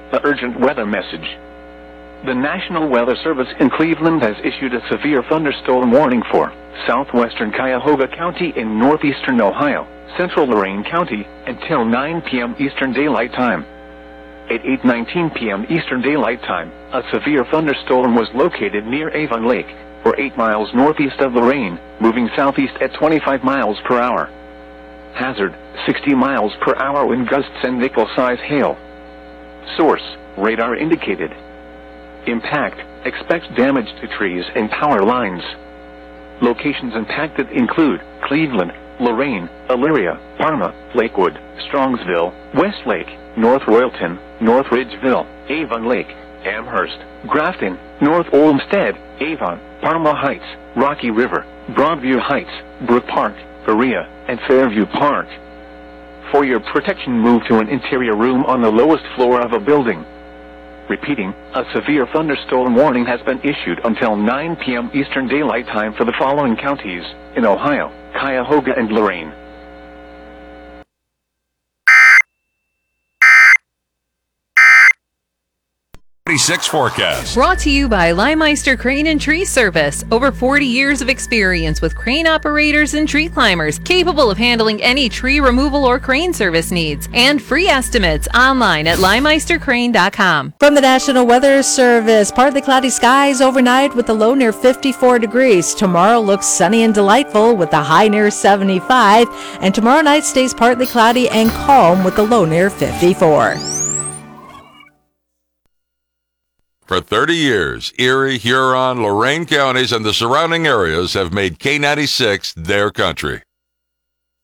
The urgent weather message. The National Weather Service in Cleveland has issued a severe thunderstorm warning for southwestern Cuyahoga County in northeastern Ohio, central Lorain County, until 9 p.m. Eastern Daylight Time. At 8:19 p.m. Eastern Daylight Time, a severe thunderstorm was located near Avon Lake, or 8 miles northeast of Lorain, moving southeast at 25 miles per hour. Hazard, 60 miles per hour wind gusts and nickel-size hail. Source, radar indicated. Impact, expect damage to trees and power lines. Locations impacted include Cleveland, Lorain, Elyria, Parma, Lakewood, Strongsville, Westlake, North Royalton, North Ridgeville, Avon Lake, Amherst, Grafton, North Olmsted, Avon, Parma Heights, Rocky River, Broadview Heights, Brook Park, Berea, and Fairview Park. For your protection, move to an interior room on the lowest floor of a building. Repeating, a severe thunderstorm warning has been issued until 9 p.m. Eastern Daylight Time for the following counties in Ohio: Cuyahoga and Lorain. 36 forecast. Brought to you by Leimeister Crane and Tree Service. Over 40 years of experience with crane operators and tree climbers, capable of handling any tree removal or crane service needs. And free estimates online at leimeistercrane.com. From the National Weather Service, partly cloudy skies overnight with a low near 54 degrees. Tomorrow looks sunny and delightful with a high near 75. And tomorrow night stays partly cloudy and calm with a low near 54. For 30 years, Erie, Huron, Lorain counties, and the surrounding areas have made K96 their country.